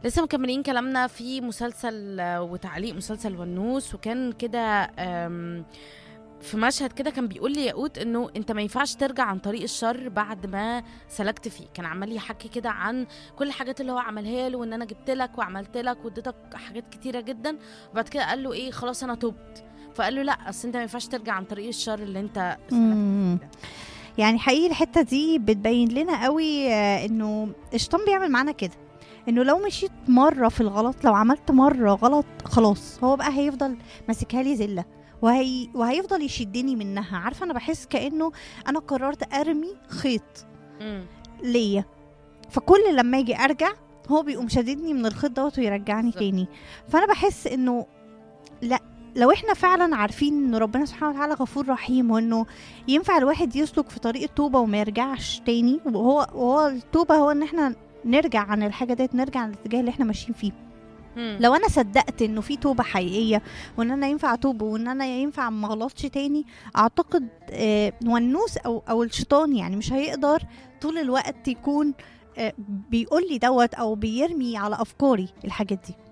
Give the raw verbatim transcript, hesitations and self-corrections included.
لسه مكملين كلامنا في مسلسل آه، وتعليق مسلسل ونوس. وكان كده آم، في مشهد كده كان بيقول لي ياقوت انه انت ما ينفعش ترجع عن طريق الشر بعد ما سلكت فيه. كان عمال يحكي كده عن كل الحاجات اللي هو عملها له، وان انا جبت لك وعملت لك واديتك حاجات كتيره جدا. وبعد كده قال له ايه، خلاص انا تبت. فقال له لا، اصل انت ما ينفعش ترجع عن طريق الشر اللي انت سلكت مم. فيه ده. يعني حقيقي الحتة دي بتبين لنا قوي آه، انه الشيطان بيعمل معانا كده، انه لو مشيت مرة في الغلط، لو عملت مرة غلط، خلاص هو بقى هيفضل ماسكها لي زلة، وهي وهيفضل يشدني منها. عارفة، انا بحس كأنه انا قررت ارمي خيط مم. ليا، فكل لما اجي ارجع هو بيقوم شاددني من الخيط دوت ويرجعني بالظبط. تاني. فانا بحس انه لا، لو احنا فعلا عارفين ان ربنا سبحانه وتعالى غفور رحيم، وانه ينفع الواحد يسلك في طريق التوبة وما يرجعش تاني، وهو وهو التوبة هو ان احنا نرجع عن الحاجة ديت، نرجع عن الاتجاه اللي احنا ماشيين فيه. مم. لو انا صدقت انه في توبة حقيقية، وان انا ينفع اتوب، وان انا ينفع ما اغلطش تاني، اعتقد آه، والنوس او او الشيطان يعني مش هيقدر طول الوقت يكون آه، بيقول لي دوت او بيرمي على افكاري الحاجات دي.